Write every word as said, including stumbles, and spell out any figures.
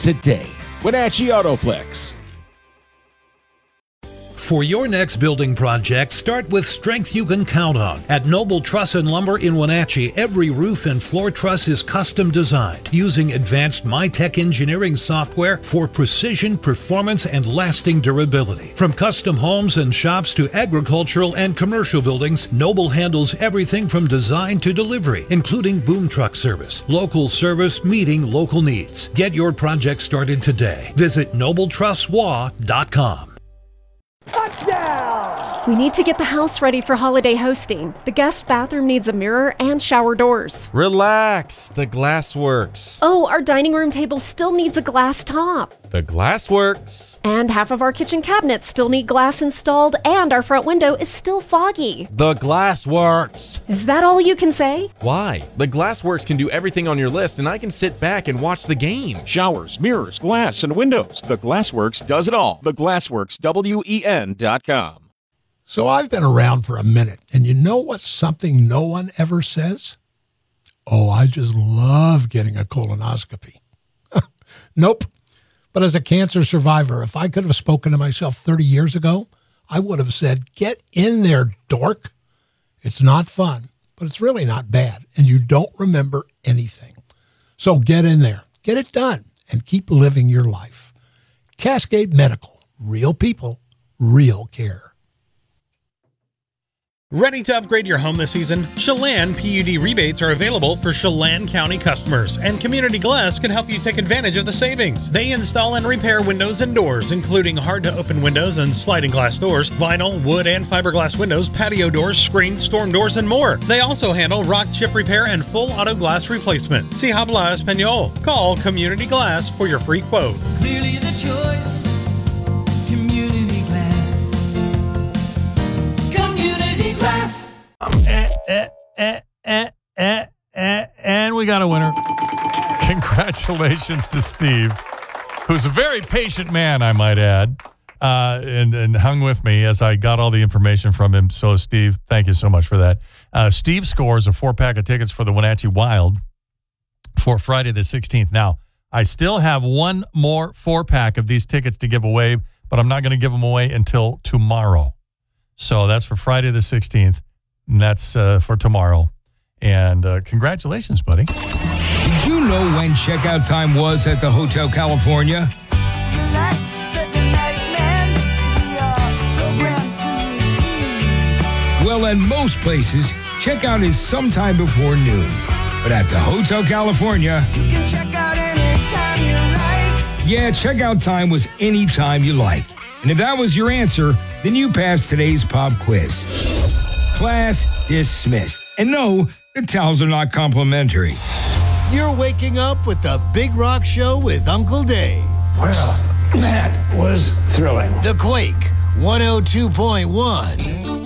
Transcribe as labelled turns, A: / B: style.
A: today. Wenatchee Autoplex.
B: For your next building project, start with strength you can count on. At Noble Truss and Lumber in Wenatchee, every roof and floor truss is custom designed using advanced MyTech engineering software for precision, performance, and lasting durability. From custom homes and shops to agricultural and commercial buildings, Noble handles everything from design to delivery, including boom truck service. Local service meeting local needs. Get your project started today. Visit noble truss w a dot com.
C: We need to get the house ready for holiday hosting. The guest bathroom needs a mirror and shower doors.
D: Relax, the glass works.
C: Oh, our dining room table still needs a glass top.
D: The glass works.
C: And half of our kitchen cabinets still need glass installed, and our front window is still foggy.
D: The glass works.
C: Is that all you can say?
D: Why? The Glassworks can do everything on your list, and I can sit back and watch the game.
E: Showers, mirrors, glass, and windows. The Glassworks does it all. The Glassworks, W E N dot com.
F: So I've been around for a minute, and you know what's something no one ever says? Oh, I just love getting a colonoscopy. Nope. But as a cancer survivor, if I could have spoken to myself thirty years ago, I would have said, get in there, dork. It's not fun, but it's really not bad, and you don't remember anything. So get in there, get it done, and keep living your life. Cascade Medical, real people, real care.
G: Ready to upgrade your home this season? Chelan P U D rebates are available for Chelan County customers, and Community Glass can help you take advantage of the savings. They install and repair windows and doors, including hard-to-open windows and sliding glass doors, vinyl, wood, and fiberglass windows, patio doors, screens, storm doors, and more. They also handle rock chip repair and full auto glass replacement. Si habla español. Call Community Glass for your free quote.
H: Clearly the choice. Community Glass. Community Glass.
I: Eh, eh, eh, eh, eh, eh, and we got a winner. Congratulations to Steve, who's a very patient man, I might add, uh, and, and hung with me as I got all the information from him. So, Steve, thank you so much for that. Uh, Steve scores a four-pack of tickets for the Wenatchee Wild for Friday the sixteenth. Now, I still have one more four-pack of these tickets to give away, but I'm not going to give them away until tomorrow. So that's for Friday the sixteenth, and that's uh, for tomorrow. And uh, congratulations, buddy.
J: Did you know when checkout time was at the Hotel California? Well, at most places, checkout is sometime before noon. But at the Hotel California, you can check out anytime you like. Yeah, checkout time was anytime you like. And if that was your answer, then you passed today's pop quiz. Class dismissed. And no, the towels are not complimentary.
K: You're waking up with the Big Rock Show with Uncle Dave.
L: Well, that was thrilling.
K: The Quake one oh two point one.